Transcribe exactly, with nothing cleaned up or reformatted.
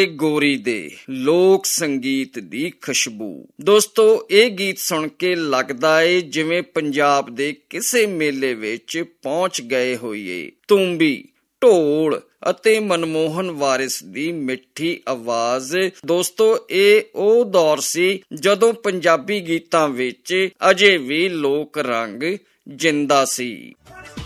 ਗੋਰੀ ਦੇ ਲੋਕ ਸੰਗੀਤ ਦੀ ਖੁਸ਼ਬੂ। ਦੋਸਤੋ, ਇਹ ਗੀਤ ਸੁਣ ਕੇ ਲੱਗਦਾ ਏ ਜਿਵੇਂ ਪੰਜਾਬ ਦੇ ਕਿਸੇ ਮੇਲੇ ਵਿੱਚ ਪਹੁੰਚ ਗਏ ਹੋਈਏ। ਤੂੰਬੀ, ਢੋਲ ਅਤੇ ਮਨਮੋਹਨ ਵਾਰਿਸ ਦੀ ਮਿੱਠੀ ਆਵਾਜ਼। ਦੋਸਤੋ, ਇਹ ਉਹ ਦੌਰ ਸੀ ਜਦੋਂ ਪੰਜਾਬੀ ਗੀਤਾਂ ਵਿੱਚ ਅਜੇ ਵੀ ਲੋਕ ਰੰਗ ਜਿੰਦਾ ਸੀ।